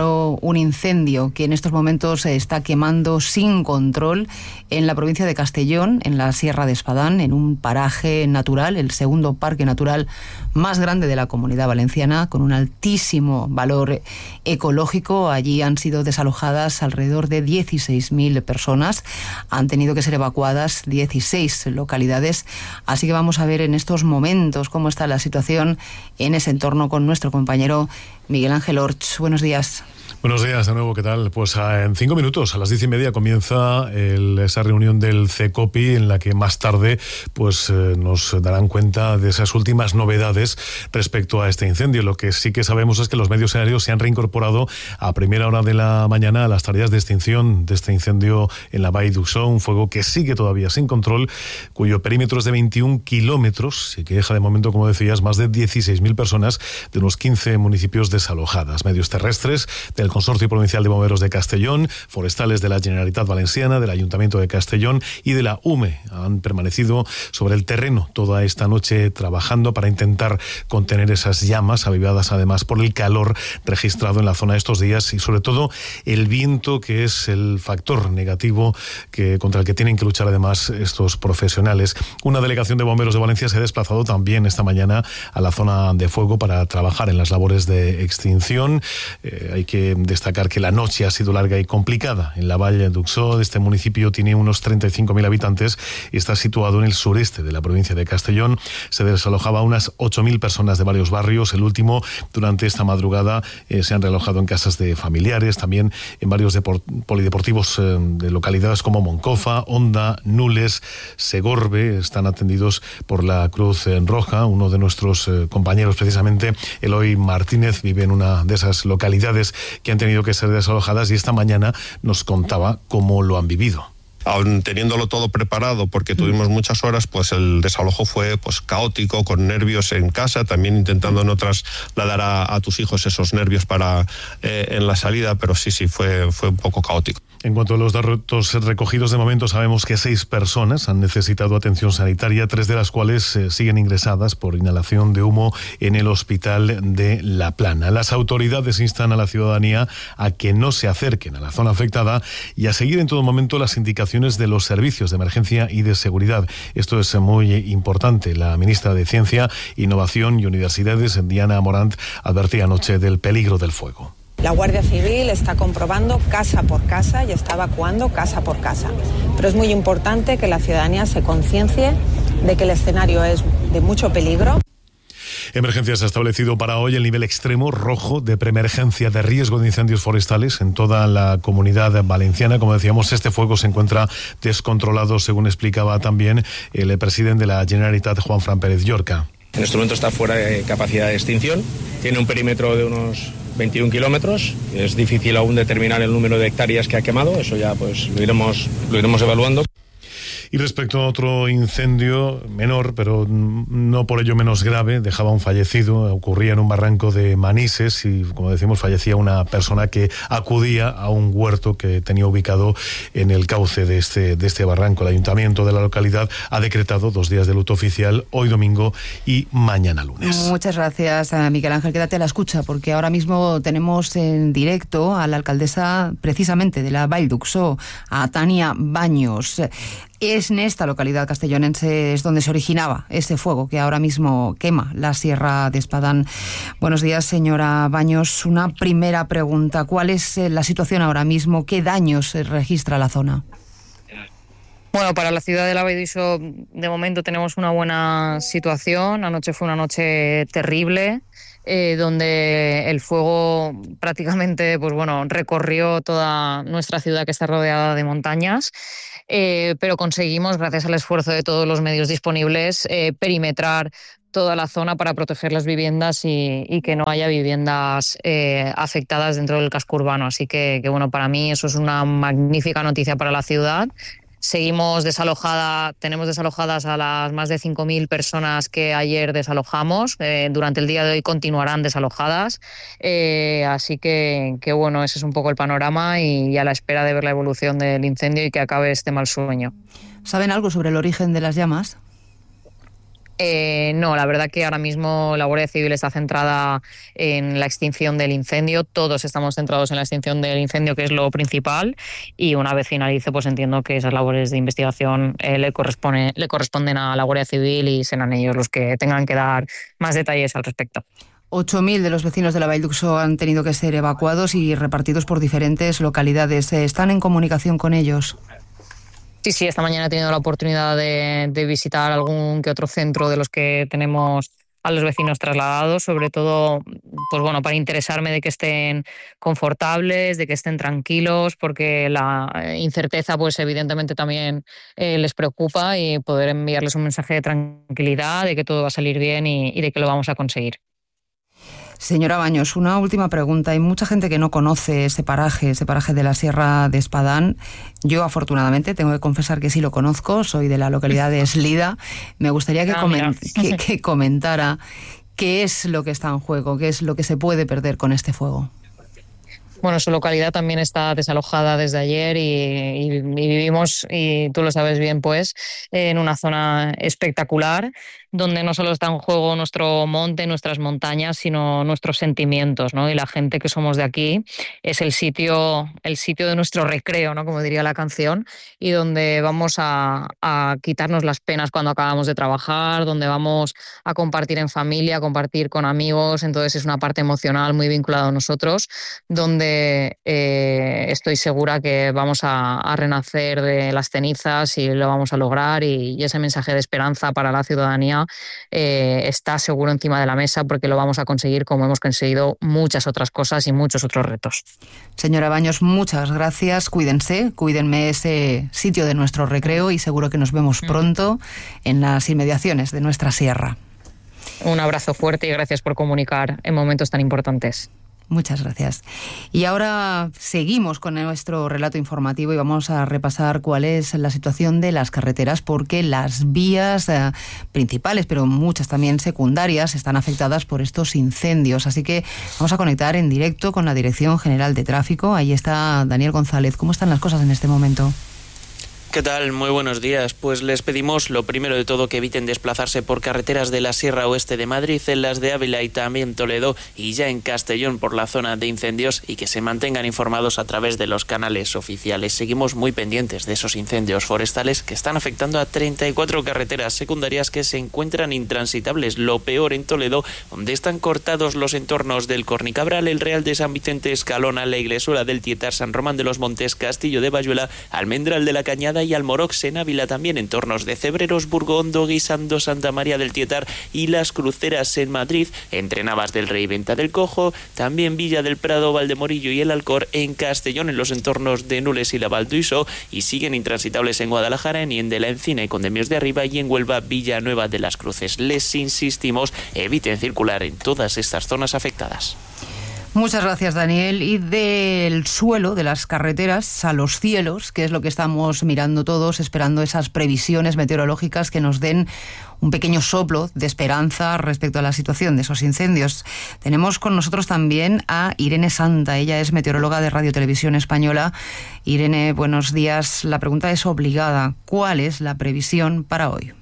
declaró un incendio que en estos momentos se está quemando sin control en la provincia de Castellón, en la Sierra de Espadán, en un paraje natural, el segundo parque natural más grande de la Comunidad Valenciana, con un altísimo valor ecológico. Allí han sido desalojadas alrededor de dieciséis mil personas. Han tenido que ser evacuadas dieciséis localidades. Así que vamos a ver en estos momentos cómo está la situación en ese entorno con nuestro compañero Miguel Ángel Orch. Buenos días. Buenos días de nuevo, ¿qué tal? Pues en cinco minutos, a las diez y media, comienza el, esa reunión del CECOPI, en la que más tarde pues eh, nos darán cuenta de esas últimas novedades respecto a este incendio. Lo que sí que sabemos es que los medios aéreos se han reincorporado a primera hora de la mañana a las tareas de extinción de este incendio en la Vall d'Uixó, un fuego que sigue todavía sin control, cuyo perímetro es de veintiún kilómetros y que deja de momento, como decías, más de dieciséis mil personas de unos quince municipios desalojadas. Medios terrestres del Consorcio Provincial de Bomberos de Castellón, forestales de la Generalitat Valenciana, del Ayuntamiento de Castellón y de la U M E han permanecido sobre el terreno toda esta noche trabajando para intentar contener esas llamas, avivadas además por el calor registrado en la zona estos días y sobre todo el viento, que es el factor negativo que, contra el que tienen que luchar además estos profesionales. Una delegación de bomberos de Valencia se ha desplazado también esta mañana a la zona de fuego para trabajar en las labores de extinción. Eh, hay que destacar que la noche ha sido larga y complicada en la Vall d'Uixó. Este municipio tiene unos treinta y cinco mil habitantes y está situado en el sureste de la provincia de Castellón. Se desalojaba a unas ocho mil personas de varios barrios. El último, durante esta madrugada, eh, se han realojado en casas de familiares, también en varios depor- polideportivos eh, de localidades como Moncofa, Onda, Nules, Segorbe. Están atendidos por la Cruz Roja. Uno de nuestros eh, compañeros, precisamente, Eloy Martínez, vive en una de esas localidades que han tenido que ser desalojadas y esta mañana nos contaba cómo lo han vivido. Aún teniéndolo todo preparado, porque tuvimos muchas horas, pues el desalojo fue pues caótico, con nervios en casa, también intentando no trasladar a, a tus hijos esos nervios para eh, en la salida, pero sí, sí, fue, fue un poco caótico. En cuanto a los datos recogidos, de momento sabemos que seis personas han necesitado atención sanitaria, tres de las cuales eh, siguen ingresadas por inhalación de humo en el hospital de La Plana. Las autoridades instan a la ciudadanía a que no se acerquen a la zona afectada y a seguir en todo momento las indicaciones de los servicios de emergencia y de seguridad. Esto es muy importante. La ministra de Ciencia, Innovación y Universidades, Diana Morant, advertía anoche del peligro del fuego. La Guardia Civil está comprobando casa por casa y está evacuando casa por casa. Pero es muy importante que la ciudadanía se conciencie de que el escenario es de mucho peligro. Emergencias ha establecido para hoy el nivel extremo rojo de preemergencia de riesgo de incendios forestales en toda la Comunidad Valenciana. Como decíamos, este fuego se encuentra descontrolado, según explicaba también el presidente de la Generalitat, Juanfran Pérez Llorca. En este momento está fuera de capacidad de extinción, tiene un perímetro de unos veintiún kilómetros, es difícil aún determinar el número de hectáreas que ha quemado, eso ya pues lo iremos, lo iremos evaluando. Y respecto a otro incendio menor, pero no por ello menos grave, dejaba un fallecido, ocurría en un barranco de Manises y, como decimos, fallecía una persona que acudía a un huerto que tenía ubicado en el cauce de este, de este barranco. El ayuntamiento de la localidad ha decretado dos días de luto oficial, hoy domingo y mañana lunes. Muchas gracias, Miguel Ángel. Quédate a la escucha, porque ahora mismo tenemos en directo a la alcaldesa precisamente de la Vall d'Uixó, a Tania Baños. Es en esta localidad castellonense es donde se originaba ese fuego que ahora mismo quema la Sierra de Espadán. Buenos días, señora Baños. Una primera pregunta. ¿Cuál es la situación ahora mismo? ¿Qué daños registra la zona? Bueno, para la ciudad de la Vall d'Uixó, de momento tenemos una buena situación. Anoche fue una noche terrible, eh, donde el fuego prácticamente, pues bueno, recorrió toda nuestra ciudad, que está rodeada de montañas. Eh, pero conseguimos, gracias al esfuerzo de todos los medios disponibles, eh, perimetrar toda la zona para proteger las viviendas y, y que no haya viviendas eh, afectadas dentro del casco urbano. Así que, que, bueno, para mí eso es una magnífica noticia para la ciudad. Seguimos desalojada, tenemos desalojadas a las más de cinco mil personas que ayer desalojamos. Eh, durante el día de hoy continuarán desalojadas. Eh, así que, que, bueno, ese es un poco el panorama y, y a la espera de ver la evolución del incendio y que acabe este mal sueño. ¿Saben algo sobre el origen de las llamas? Eh, no, la verdad que ahora mismo la Guardia Civil está centrada en la extinción del incendio. Todos estamos centrados en la extinción del incendio, que es lo principal. Y una vez finalice, pues entiendo que esas labores de investigación eh, le, corresponde, le corresponden a la Guardia Civil y serán ellos los que tengan que dar más detalles al respecto. ocho mil de los vecinos de la Vall d'Uixó han tenido que ser evacuados y repartidos por diferentes localidades. ¿Están en comunicación con ellos? Sí, sí, esta mañana he tenido la oportunidad de, de visitar algún que otro centro de los que tenemos a los vecinos trasladados, sobre todo, pues bueno, para interesarme de que estén confortables, de que estén tranquilos, porque la incerteza, pues evidentemente también eh, les preocupa, y poder enviarles un mensaje de tranquilidad, de que todo va a salir bien y, y de que lo vamos a conseguir. Señora Baños, una última pregunta. Hay mucha gente que no conoce ese paraje, ese paraje de la Sierra de Espadán. Yo, afortunadamente, tengo que confesar que sí lo conozco. Soy de la localidad de Eslida. Me gustaría que, ah, coment- que, que comentara qué es lo que está en juego, qué es lo que se puede perder con este fuego. Bueno, su localidad también está desalojada desde ayer y, y, y vivimos, y tú lo sabes bien, pues, en una zona espectacular, donde no solo está en juego nuestro monte, nuestras montañas, sino nuestros sentimientos, ¿no? Y la gente que somos de aquí es el sitio, el sitio de nuestro recreo, ¿no? Como diría la canción, y donde vamos a, a quitarnos las penas cuando acabamos de trabajar, donde vamos a compartir en familia, a compartir con amigos. Entonces es una parte emocional muy vinculada a nosotros, donde eh, estoy segura que vamos a, a renacer de las cenizas y lo vamos a lograr, y, y ese mensaje de esperanza para la ciudadanía Eh, está seguro encima de la mesa, porque lo vamos a conseguir como hemos conseguido muchas otras cosas y muchos otros retos. Señora Baños, muchas gracias. Cuídense, cuídenme ese sitio de nuestro recreo, y seguro que nos vemos pronto en las inmediaciones de nuestra sierra. Un abrazo fuerte y gracias por comunicar en momentos tan importantes. Muchas gracias. Y ahora seguimos con nuestro relato informativo y vamos a repasar cuál es la situación de las carreteras, porque las vías eh, principales, pero muchas también secundarias, están afectadas por estos incendios. Así que vamos a conectar en directo con la Dirección General de Tráfico. Ahí está Daniel González. ¿Cómo están las cosas en este momento? ¿Qué tal? Muy buenos días. Pues les pedimos, lo primero de todo, que eviten desplazarse por carreteras de la Sierra Oeste de Madrid, en las de Ávila y también Toledo, y ya en Castellón por la zona de incendios, y que se mantengan informados a través de los canales oficiales. Seguimos muy pendientes de esos incendios forestales que están afectando a treinta y cuatro carreteras secundarias que se encuentran intransitables. Lo peor en Toledo, donde están cortados los entornos del Cornicabral, el Real de San Vicente, Escalona, la Iglesuela del Tietar, San Román de los Montes, Castillo de Bayuela, Almendral de la Cañada y Almorox. En Ávila también entornos de Cebreros, Burgondo, Guisando, Santa María del Tietar y Las Cruceras. En Madrid, entre Navas del Rey y Venta del Cojo, también Villa del Prado, Valdemorillo y El Alcor. En Castellón, en los entornos de Nules y la Vall d'Uixó, y siguen intransitables en Guadalajara, en Hien de la Encina y Condemios de Arriba, y en Huelva, Villanueva de las Cruces. Les insistimos, eviten circular en todas estas zonas afectadas. Muchas gracias, Daniel. Y del suelo, de las carreteras, a los cielos, que es lo que estamos mirando todos, esperando esas previsiones meteorológicas que nos den un pequeño soplo de esperanza respecto a la situación de esos incendios. Tenemos con nosotros también a Irene Santa. Ella es meteoróloga de Radio Televisión Española. Irene, buenos días. La pregunta es obligada. ¿Cuál es la previsión para hoy?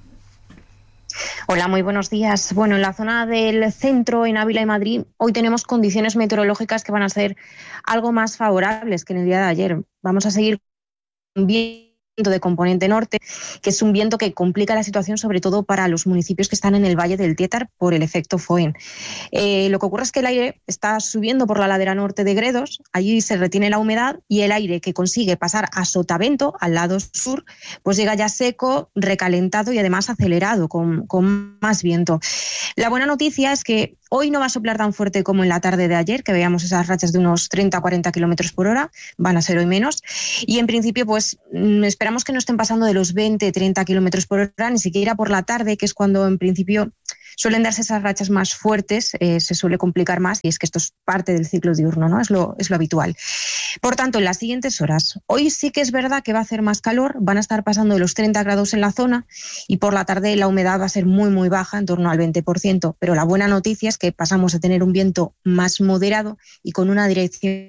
Hola, muy buenos días. Bueno, en la zona del centro, en Ávila y Madrid, hoy tenemos condiciones meteorológicas que van a ser algo más favorables que en el día de ayer. Vamos a seguir con viento de componente norte, que es un viento que complica la situación, sobre todo para los municipios que están en el Valle del Tietar por el efecto Foehn. Eh, lo que ocurre es que el aire está subiendo por la ladera norte de Gredos, allí se retiene la humedad, y el aire que consigue pasar a Sotavento, al lado sur, pues llega ya seco, recalentado y además acelerado, con, con más viento. La buena noticia es que hoy no va a soplar tan fuerte como en la tarde de ayer, que veíamos esas rachas de unos treinta a cuarenta kilómetros por hora, van a ser hoy menos, y en principio pues esperamos que no estén pasando de los veinte a treinta kilómetros por hora, ni siquiera por la tarde, que es cuando en principio suelen darse esas rachas más fuertes, eh, se suele complicar más, y es que esto es parte del ciclo diurno, ¿no? Es lo, es lo habitual. Por tanto, en las siguientes horas, hoy sí que es verdad que va a hacer más calor, van a estar pasando de los treinta grados en la zona, y por la tarde la humedad va a ser muy muy baja, en torno al veinte por ciento, pero la buena noticia es que pasamos a tener un viento más moderado y con una dirección que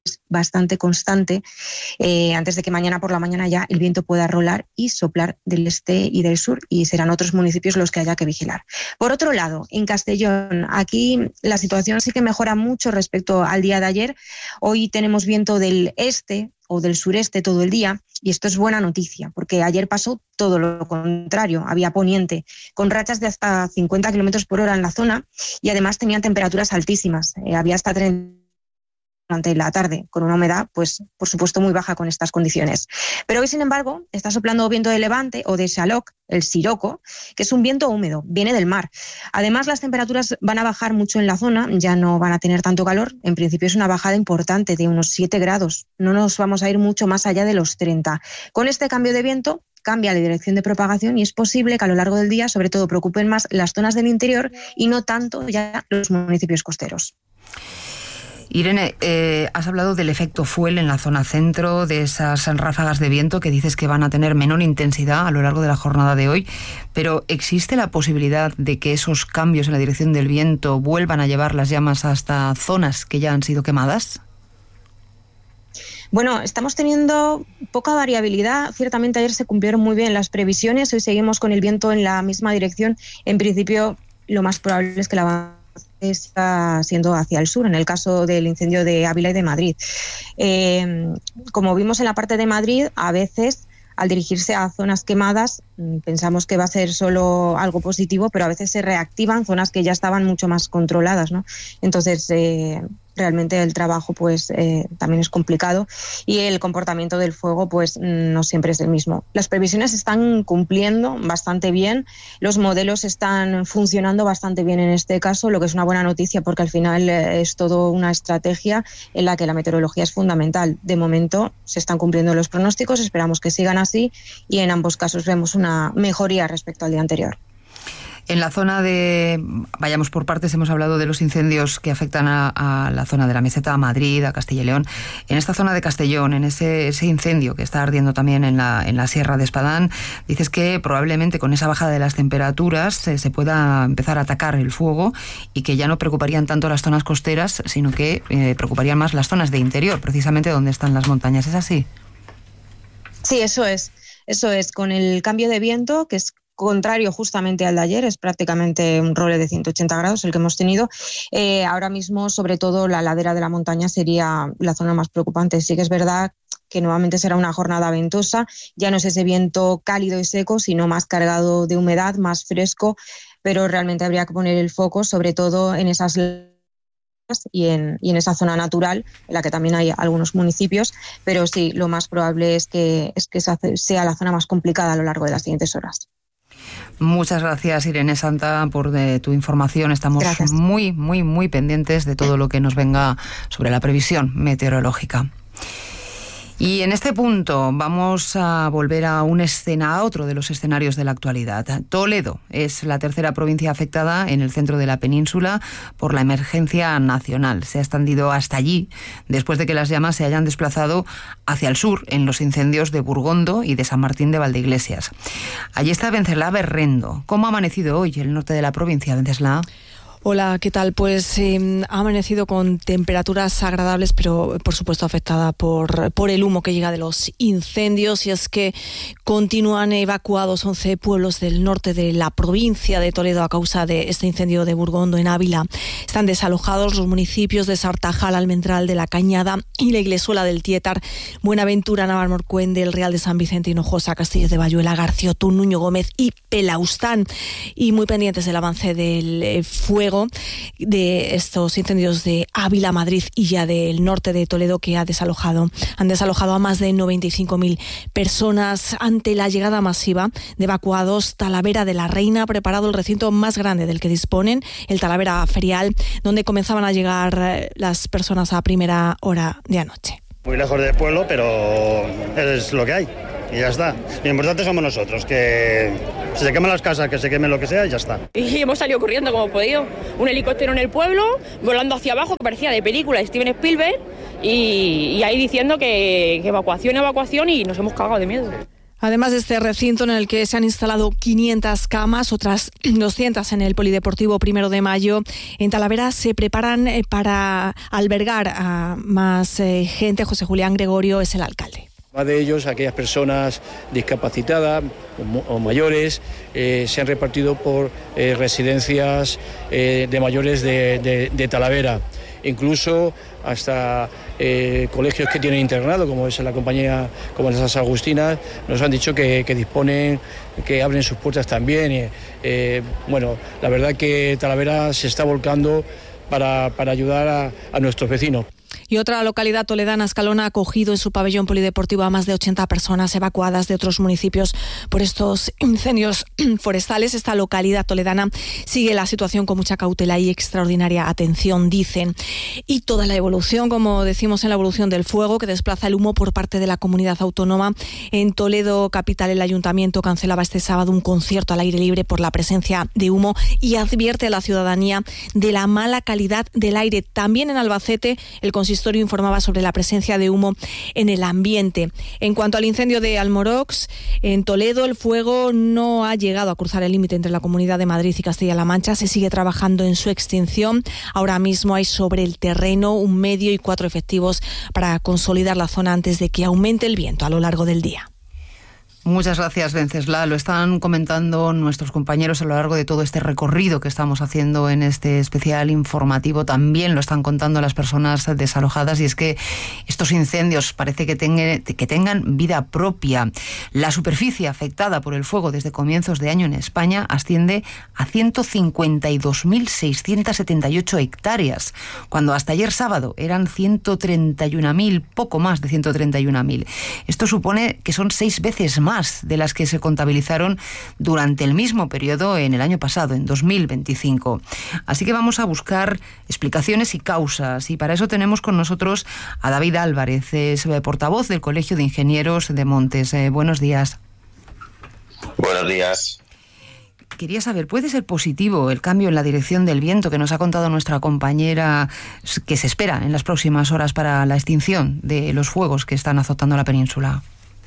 bastante constante eh, antes de que mañana por la mañana ya el viento pueda rolar y soplar del este y del sur, y serán otros municipios los que haya que vigilar. Por otro lado, en Castellón, aquí la situación sí que mejora mucho respecto al día de ayer. Hoy tenemos viento del este o del sureste todo el día, y esto es buena noticia, porque ayer pasó todo lo contrario, había poniente, con rachas de hasta cincuenta kilómetros por hora en la zona, y además tenían temperaturas altísimas, eh, había hasta treinta durante la tarde, con una humedad, pues por supuesto muy baja con estas condiciones. Pero hoy, sin embargo, está soplando viento de levante o de Xaloc, el siroco, que es un viento húmedo, viene del mar. Además, las temperaturas van a bajar mucho en la zona, ya no van a tener tanto calor. En principio es una bajada importante de unos siete grados, no nos vamos a ir mucho más allá de los treinta. Con este cambio de viento cambia la dirección de propagación y es posible que a lo largo del día, sobre todo, preocupen más las zonas del interior y no tanto ya los municipios costeros. Irene, eh, has hablado del efecto fuel en la zona centro, de esas ráfagas de viento que dices que van a tener menor intensidad a lo largo de la jornada de hoy, pero ¿existe la posibilidad de que esos cambios en la dirección del viento vuelvan a llevar las llamas hasta zonas que ya han sido quemadas? Bueno, estamos teniendo poca variabilidad. Ciertamente ayer se cumplieron muy bien las previsiones, hoy seguimos con el viento en la misma dirección. En principio, lo más probable es que la está siendo hacia el sur, en el caso del incendio de Ávila y de Madrid. Eh, como vimos en la parte de Madrid, a veces al dirigirse a zonas quemadas pensamos que va a ser solo algo positivo, pero a veces se reactivan zonas que ya estaban mucho más controladas, ¿no? Entonces, eh, realmente el trabajo pues eh, también es complicado y el comportamiento del fuego pues no siempre es el mismo. Las previsiones están cumpliendo bastante bien, los modelos están funcionando bastante bien en este caso, lo que es una buena noticia porque al final eh, es todo una estrategia en la que la meteorología es fundamental. De momento se están cumpliendo los pronósticos, esperamos que sigan así y en ambos casos vemos una mejoría respecto al día anterior. En la zona de, vayamos por partes, hemos hablado de los incendios que afectan a, a la zona de la meseta, a Madrid, a Castilla y León. En esta zona de Castellón, en ese, ese incendio que está ardiendo también en la, en la Sierra de Espadán, dices que probablemente con esa bajada de las temperaturas se, se pueda empezar a atacar el fuego y que ya no preocuparían tanto las zonas costeras, sino que eh, preocuparían más las zonas de interior, precisamente donde están las montañas. ¿Es así? Sí, eso es. Eso es. Con el cambio de viento, que es contrario justamente al de ayer, es prácticamente un role de ciento ochenta grados el que hemos tenido. Eh, ahora mismo, sobre todo, la ladera de la montaña sería la zona más preocupante. Sí que es verdad que nuevamente será una jornada ventosa, ya no es ese viento cálido y seco, sino más cargado de humedad, más fresco, pero realmente habría que poner el foco sobre todo en esas y en, y en esa zona natural, en la que también hay algunos municipios, pero sí, lo más probable es que, es que sea la zona más complicada a lo largo de las siguientes horas. Muchas gracias, Irene Santa, por de tu información. Estamos gracias. muy, muy, muy pendientes de todo lo que nos venga sobre la previsión meteorológica. Y en este punto vamos a volver a un escena, a otro de los escenarios de la actualidad. Toledo es la tercera provincia afectada en el centro de la península por la emergencia nacional. Se ha extendido hasta allí después de que las llamas se hayan desplazado hacia el sur en los incendios de Burgondo y de San Martín de Valdeiglesias. Allí está Venceslao Berrendo. ¿Cómo ha amanecido hoy el norte de la provincia, Venceslao? Hola, ¿qué tal? Pues eh, ha amanecido con temperaturas agradables, pero por supuesto afectada por, por el humo que llega de los incendios, y es que continúan evacuados once pueblos del norte de la provincia de Toledo a causa de este incendio de Burgondo en Ávila. Están desalojados los municipios de Sartajal, Almendral de la Cañada y la Iglesuela del Tietar, Buenaventura, Navalmorcuende, el Real de San Vicente, Hinojosa, Castillos de Bayuela, Garciotún, Nuño Gómez y Pelaustán. Y muy pendientes del avance del eh, fuego de estos incendios de Ávila, Madrid y ya del norte de Toledo, que ha desalojado, han desalojado a más de noventa y cinco mil personas. Ante la llegada masiva de evacuados, Talavera de la Reina ha preparado el recinto más grande del que disponen, el Talavera Ferial, donde comenzaban a llegar las personas a primera hora de anoche. Muy lejos del pueblo, pero es lo que hay. Y ya está. Lo importante somos nosotros, que si se queman las casas, que se quemen lo que sea y ya está. Y hemos salido corriendo como hemos podido. Un helicóptero en el pueblo, volando hacia abajo, que parecía de película de Steven Spielberg, y, y ahí diciendo que, que evacuación, evacuación, y nos hemos cagado de miedo. Además de este recinto en el que se han instalado quinientas camas, otras doscientas en el Polideportivo Primero de Mayo, en Talavera se preparan para albergar a más eh, gente. José Julián Gregorio es el alcalde. Más de ellos, aquellas personas discapacitadas o, o mayores, eh, se han repartido por eh, residencias eh, de mayores de, de, de Talavera. Incluso hasta eh, colegios que tienen internado, como es la compañía, como las Agustinas, nos han dicho que, que disponen, que abren sus puertas también. Eh, eh, bueno, la verdad que Talavera se está volcando para, para ayudar a, a nuestros vecinos. Y otra localidad toledana, Escalona, ha acogido en su pabellón polideportivo a más de ochenta personas evacuadas de otros municipios por estos incendios forestales. Esta localidad toledana sigue la situación con mucha cautela y extraordinaria atención, dicen. Y toda la evolución, como decimos en la evolución del fuego, que desplaza el humo por parte de la comunidad autónoma. En Toledo capital, el ayuntamiento cancelaba este sábado un concierto al aire libre por la presencia de humo y advierte a la ciudadanía de la mala calidad del aire. También en Albacete, el consistorio informaba sobre la presencia de humo en el ambiente. En cuanto al incendio de Almorox, en Toledo el fuego no ha llegado a cruzar el límite entre la Comunidad de Madrid y Castilla-La Mancha. Se sigue trabajando en su extinción. Ahora mismo hay sobre el terreno un medio y cuatro efectivos para consolidar la zona antes de que aumente el viento a lo largo del día. Muchas gracias, Vencesla. Lo están comentando nuestros compañeros a lo largo de todo este recorrido que estamos haciendo en este especial informativo. También lo están contando las personas desalojadas, y es que estos incendios parece que, tenga, que tengan vida propia. La superficie afectada por el fuego desde comienzos de año en España asciende a ciento cincuenta y dos mil seiscientos setenta y ocho hectáreas, cuando hasta ayer sábado eran ciento treinta y uno mil, poco más de ciento treinta y uno mil. Esto supone que son seis veces más de las que se contabilizaron durante el mismo periodo en el año pasado, en dos mil veinticinco. Así que vamos a buscar explicaciones y causas, y para eso tenemos con nosotros a David Álvarez, es portavoz del Colegio de Ingenieros de Montes. Eh, buenos días. Buenos días. Quería saber, ¿puede ser positivo el cambio en la dirección del viento que nos ha contado nuestra compañera, que se espera en las próximas horas para la extinción de los fuegos que están azotando la península?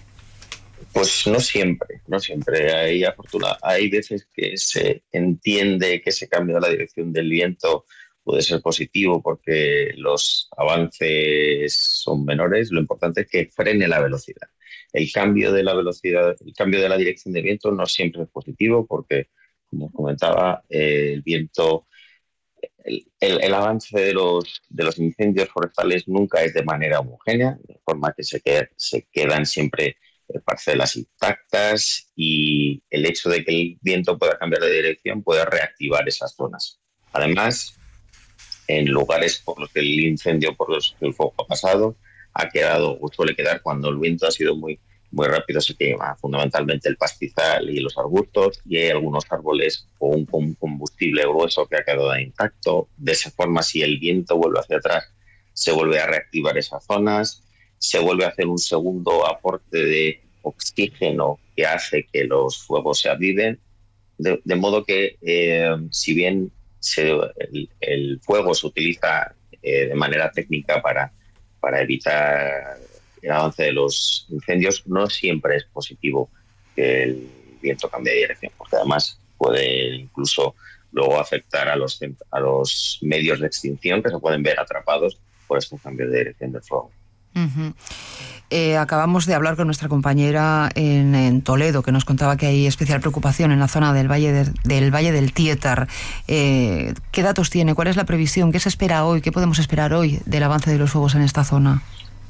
Pues no siempre, no siempre. Hay, afortuna, hay veces que se entiende que ese cambio de la dirección del viento puede ser positivo porque los avances son menores. Lo importante es que frene la velocidad. El cambio de la velocidad, el cambio de la dirección del viento no siempre es positivo porque, como os comentaba, eh, el viento, el, el, el avance de los, de los incendios forestales nunca es de manera homogénea, de forma que se, qued, se quedan siempre parcelas intactas, y el hecho de que el viento pueda cambiar de dirección puede reactivar esas zonas. Además, en lugares por los que el incendio, por los que el fuego ha pasado, ha quedado o suele quedar cuando el viento ha sido muy, muy rápido, se quema fundamentalmente el pastizal y los arbustos, y hay algunos árboles o un, un combustible grueso que ha quedado intacto. De esa forma, si el viento vuelve hacia atrás, se vuelve a reactivar esas zonas, se vuelve a hacer un segundo aporte de oxígeno que hace que los fuegos se aviven, de, de modo que eh, si bien se, el, el fuego se utiliza eh, de manera técnica para, para evitar el avance de los incendios, no siempre es positivo que el viento cambie de dirección, porque además puede incluso luego afectar a los, a los medios de extinción, que se pueden ver atrapados por estos cambios de dirección del fuego. Uh-huh. Eh, acabamos de hablar con nuestra compañera en, en Toledo, que nos contaba que hay especial preocupación en la zona del Valle, de, del, Valle del Tietar. Eh, ¿Qué datos tiene? ¿Cuál es la previsión? ¿Qué se espera hoy? ¿Qué podemos esperar hoy del avance de los fuegos en esta zona?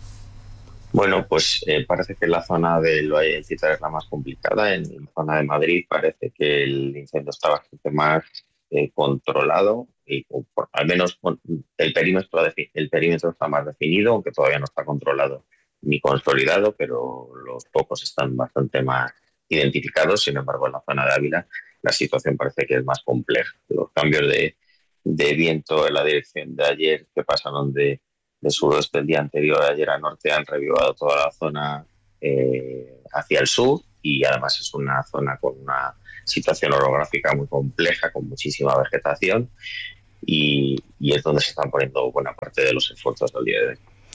Bueno, pues eh, parece que la zona del Valle del Tietar es la más complicada. En la zona de Madrid parece que el incendio está bastante más eh, controlado, y por, al menos el perímetro, el perímetro está más definido, aunque todavía no está controlado ni consolidado, pero los focos están bastante más identificados. Sin embargo, en la zona de Ávila la situación parece que es más compleja. Los cambios de, de viento en la dirección de ayer, que pasaron de, de suroeste el día anterior a ayer a norte, han revivado toda la zona eh, hacia el sur, y además es una zona con una situación orográfica muy compleja, con muchísima vegetación, y, y es donde se están poniendo buena parte de los esfuerzos al día de hoy.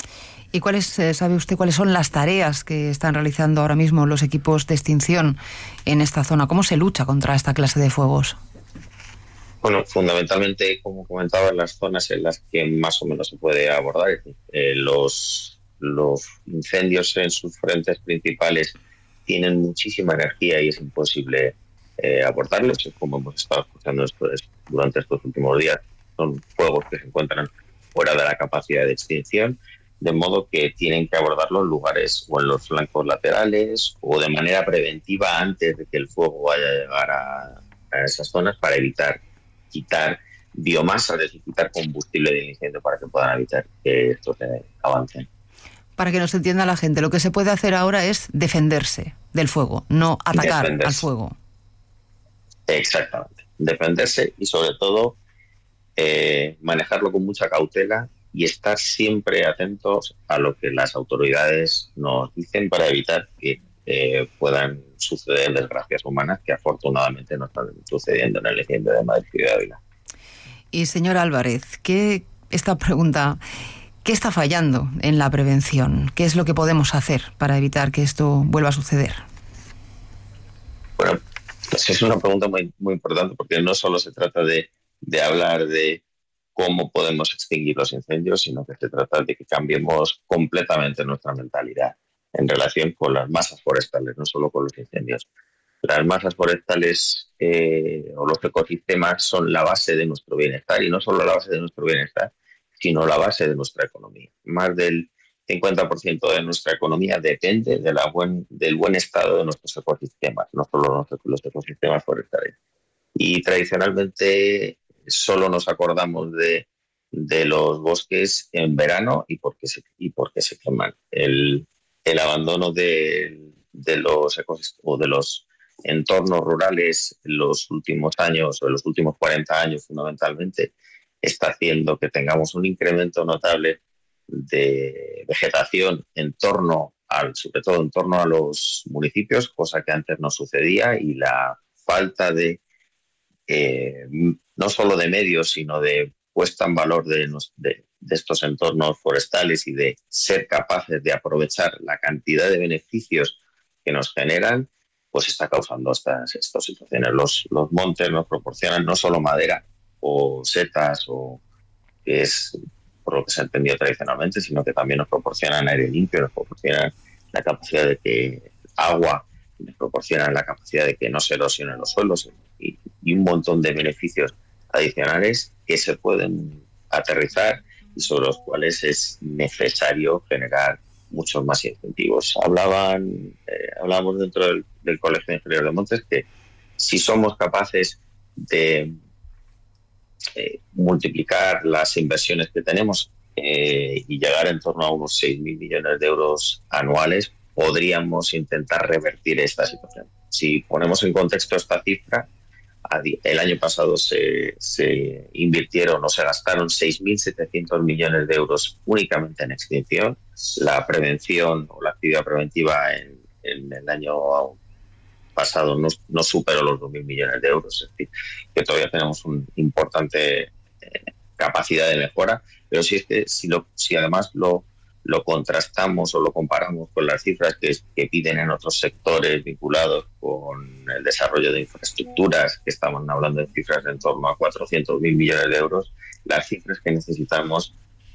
¿Y cuáles, eh, sabe usted cuáles son las tareas que están realizando ahora mismo los equipos de extinción en esta zona? ¿Cómo se lucha contra esta clase de fuegos? Bueno, fundamentalmente, como comentaba, en las zonas en las que más o menos se puede abordar, eh, los, los incendios en sus frentes principales tienen muchísima energía y es imposible eh, abordarlos, como hemos estado escuchando esto es, durante estos últimos días. Son fuegos que se encuentran fuera de la capacidad de extinción, de modo que tienen que abordarlos en lugares o en los flancos laterales o de manera preventiva antes de que el fuego vaya a llegar a, a esas zonas, para evitar quitar biomasa, es decir, quitar combustible del incendio para que puedan evitar que esto se avance. Para que nos entienda la gente, lo que se puede hacer ahora es defenderse del fuego, no atacar defenderse. al fuego. Exactamente, defenderse y sobre todo eh, manejarlo con mucha cautela y estar siempre atentos a lo que las autoridades nos dicen para evitar que eh, puedan suceder desgracias humanas que afortunadamente no están sucediendo en el incendio de Madrid y de Ávila. Y señor Álvarez, ¿qué esta pregunta, qué está fallando en la prevención? ¿Qué es lo que podemos hacer para evitar que esto vuelva a suceder? Bueno, pues es una pregunta muy, muy importante, porque no solo se trata de, de hablar de cómo podemos extinguir los incendios, sino que se trata de que cambiemos completamente nuestra mentalidad en relación con las masas forestales, no solo con los incendios. Las masas forestales eh, o los ecosistemas son la base de nuestro bienestar, y no solo la base de nuestro bienestar, sino la base de nuestra economía. Más del cincuenta por ciento de nuestra economía depende de la buen, del buen estado de nuestros ecosistemas, no solo nuestros, los ecosistemas forestales. Y tradicionalmente solo nos acordamos de, de los bosques en verano y porque se, y porque se queman. El, el abandono de, de los ecosistemas o de los entornos rurales en los últimos años, o en los últimos cuarenta años fundamentalmente, está haciendo que tengamos un incremento notable de vegetación en torno al, sobre todo en torno a los municipios, cosa que antes no sucedía, y la falta de eh, no solo de medios, sino de puesta en valor de, de, de estos entornos forestales y de ser capaces de aprovechar la cantidad de beneficios que nos generan, pues está causando estas, estas situaciones. Los, los montes nos proporcionan no solo madera o setas, o que es por lo que se ha entendido tradicionalmente, sino que también nos proporcionan aire limpio, nos proporcionan la capacidad de que agua, nos proporcionan la capacidad de que no se erosionen los suelos, y, y un montón de beneficios adicionales que se pueden aterrizar y sobre los cuales es necesario generar muchos más incentivos. Hablaban, eh, hablábamos dentro del, del Colegio de Ingenieros de Montes que si somos capaces de eh, multiplicar las inversiones que tenemos eh, y llegar en torno a unos seis mil millones de euros anuales, podríamos intentar revertir esta situación. Si ponemos en contexto esta cifra, el año pasado se, se invirtieron o se gastaron seis mil setecientos millones de euros únicamente en extinción. La prevención o la actividad preventiva en, en el año pasado no, no superó los dos mil millones de euros. Es decir, que todavía tenemos una importante eh, capacidad de mejora, pero si, es que, si, lo, si además lo, lo contrastamos o lo comparamos con las cifras que, que piden en otros sectores vinculados con el desarrollo de infraestructuras, que estamos hablando de cifras de en torno a cuatrocientos mil millones de euros, las cifras que necesitamos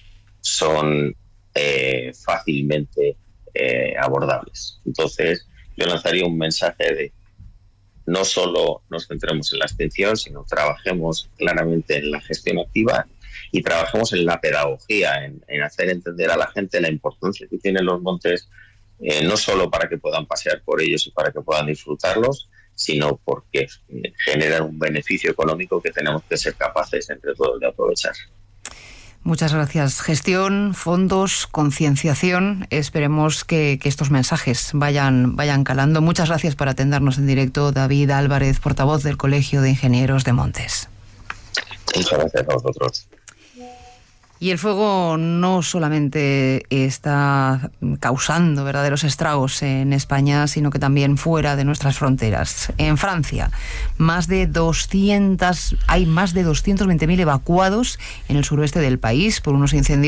son eh, fácilmente eh, abordables. Entonces, yo lanzaría un mensaje de no solo nos centremos en la extinción, sino trabajemos claramente en la gestión activa y trabajemos en la pedagogía, en, en hacer entender a la gente la importancia que tienen los montes, eh, no solo para que puedan pasear por ellos y para que puedan disfrutarlos, sino porque eh, generan un beneficio económico que tenemos que ser capaces entre todos de aprovechar. Muchas gracias. Gestión, fondos, concienciación. Esperemos que, que estos mensajes vayan, vayan calando. Muchas gracias por atendernos en directo, David Álvarez, portavoz del Colegio de Ingenieros de Montes. Muchas gracias a vosotros. Y el fuego no solamente está causando verdaderos estragos en España, sino que también fuera de nuestras fronteras. En Francia, más de doscientos, hay más de doscientos veinte mil evacuados en el suroeste del país por unos incendios